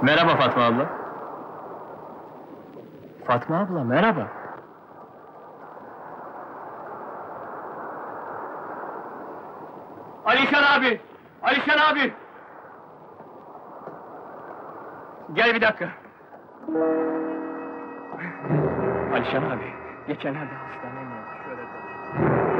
Merhaba Fatma abla. Fatma abla, merhaba. Alişan abi! Alişan abi! Gel bir dakika. Alişan abi, geçenlerde hastaneye